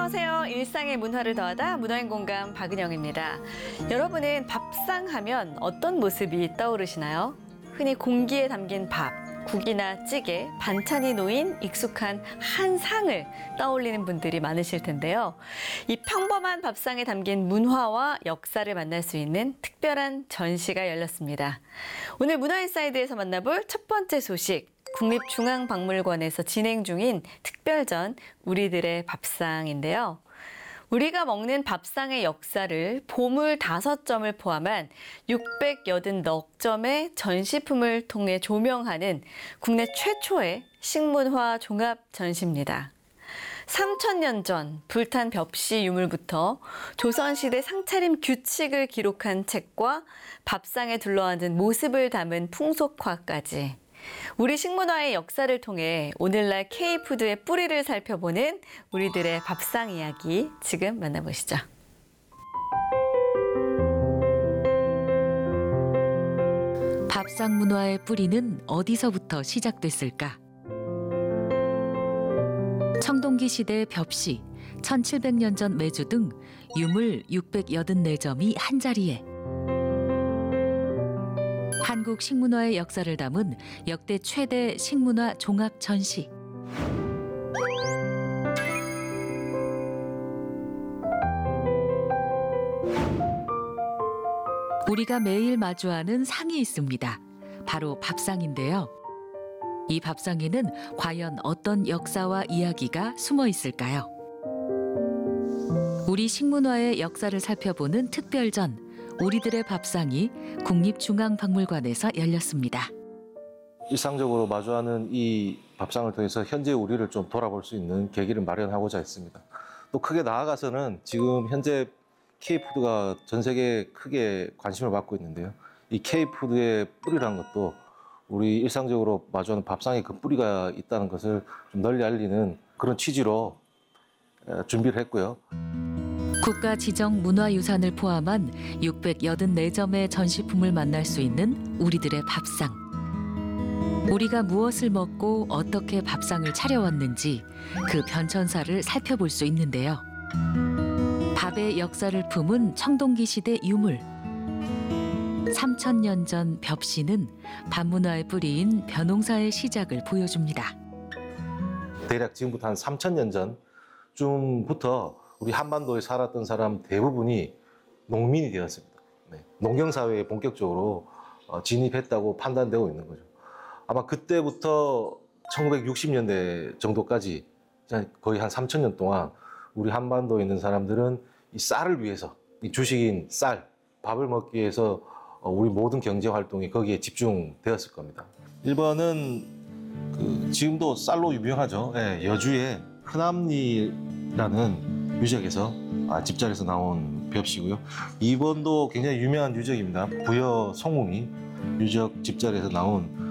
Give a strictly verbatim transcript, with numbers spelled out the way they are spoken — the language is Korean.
안녕하세요. 일상의 문화를 더하다 문화인 공감 박은영입니다. 여러분은 밥상 하면 어떤 모습이 떠오르시나요? 흔히 공기에 담긴 밥, 국이나 찌개, 반찬이 놓인 익숙한 한 상을 떠올리는 분들이 많으실 텐데요. 이 평범한 밥상에 담긴 문화와 역사를 만날 수 있는 특별한 전시가 열렸습니다. 오늘 문화인사이드에서 만나볼 첫 번째 소식, 국립중앙박물관에서 진행 중인 특별전 우리들의 밥상인데요. 우리가 먹는 밥상의 역사를 보물 다섯 점을 포함한 육백팔십구 점의 전시품을 통해 조명하는 국내 최초의 식문화 종합 전시입니다. 삼천 년 전 불탄 벽시 유물부터 조선시대 상차림 규칙을 기록한 책과 밥상에 둘러앉은 모습을 담은 풍속화까지 우리 식문화의 역사를 통해 오늘날 K푸드의 뿌리를 살펴보는 우리들의 밥상 이야기 지금 만나보시죠. 밥상 문화의 뿌리는 어디서부터 시작됐을까? 청동기 시대 벽시, 천칠백 년 전 매주 등 유물 육백팔십사 점이 한자리에 한국 식문화의 역사를 담은 역대 최대 식문화 종합 전시. 우리가 매일 마주하는 상이 있습니다. 바로 밥상인데요. 이 밥상에는 과연 어떤 역사와 이야기가 숨어 있을까요? 우리 식문화의 역사를 살펴보는 특별전 우리들의 밥상이 국립중앙박물관에서 열렸습니다. 일상적으로 마주하는 이 밥상을 통해서 현재 우리를 좀 돌아볼 수 있는 계기를 마련하고자 했습니다. 또 크게 나아가서는 지금 현재 K푸드가 전 세계에 크게 관심을 받고 있는데요. 이 K푸드의 뿌리라는 것도 우리 일상적으로 마주하는 밥상에 그 뿌리가 있다는 것을 좀 널리 알리는 그런 취지로 준비를 했고요. 국가 지정 문화유산을 포함한 육백팔십사 점의 전시품을 만날 수 있는 우리들의 밥상. 우리가 무엇을 먹고 어떻게 밥상을 차려왔는지 그 변천사를 살펴볼 수 있는데요. 밥의 역사를 품은 청동기 시대 유물. 삼천 년 전 벽시는 밥문화의 뿌리인 벼농사의 시작을 보여줍니다. 대략 지금부터 한 삼천 년 전쯤부터 우리 한반도에 살았던 사람 대부분이 농민이 되었습니다. 네. 농경사회에 본격적으로 진입했다고 판단되고 있는 거죠. 아마 그때부터 천구백육십 년대 정도까지 거의 한 삼천 년 동안 우리 한반도에 있는 사람들은 이 쌀을 위해서, 이 주식인 쌀, 밥을 먹기 위해서 우리 모든 경제 활동이 거기에 집중되었을 겁니다. 일 번은 그 지금도 쌀로 유명하죠. 네, 여주의 흔암리라는 유적에서 아, 집자리에서 나온 벽시고요. 이 번도 굉장히 유명한 유적입니다. 부여 송웅이 유적 집자리에서 나온